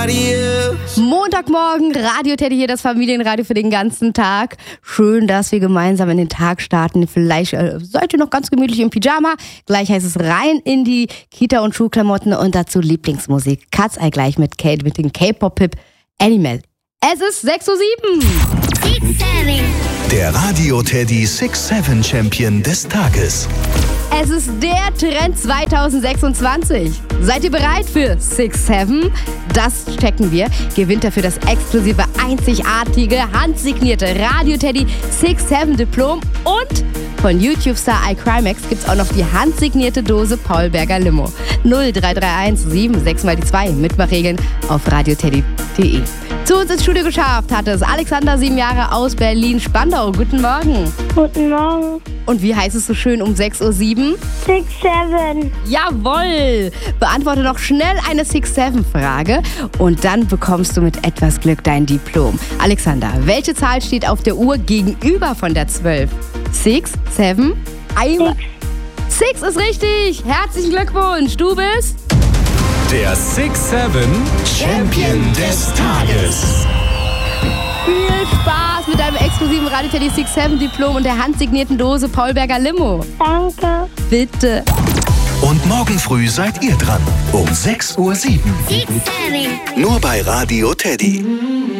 Montagmorgen, Radio Teddy hier, das Familienradio für den ganzen Tag. Schön, dass wir gemeinsam in den Tag starten. Vielleicht seid ihr noch ganz gemütlich im Pyjama. Gleich heißt es rein in die Kita- und Schulklamotten und dazu Lieblingsmusik. Cat's Eye gleich mit Kate, mit dem K-Pop-Hip Animal. Es ist 6:07 Uhr. 6-7. Der Radio Teddy 6-7 Champion des Tages. Es ist der Trend 2026. Seid ihr bereit für 6-7? Das checken wir. Gewinnt dafür das exklusive, einzigartige, handsignierte Radio Teddy 6-7 Diplom und von YouTube-Star iCrimex gibt's auch noch die handsignierte Dose Paulberger Limo. 0331 76 mal die 2. Mitmachregeln auf radioteddy.de. Zu uns ins Studio geschafft hat es Alexander, 7 Jahre aus Berlin-Spandau. Guten Morgen. Guten Morgen. Und wie heißt es so schön um 6:07 Uhr? 6-7. Jawohl! Beantworte noch schnell eine 6-7-Frage und dann bekommst du mit etwas Glück dein Diplom. Alexander, welche Zahl steht auf der Uhr gegenüber von der 12? 6, 7, einmal. 6 ist richtig! Herzlichen Glückwunsch! Du bist... Der 6-7 Champion des Tages. Viel Spaß mit deinem exklusiven Radio Teddy 6-7 Diplom und der handsignierten Dose Paulberger Limo. Danke. Bitte. Und morgen früh seid ihr dran um 6:07 Uhr. 6-7. Nur bei Radio Teddy.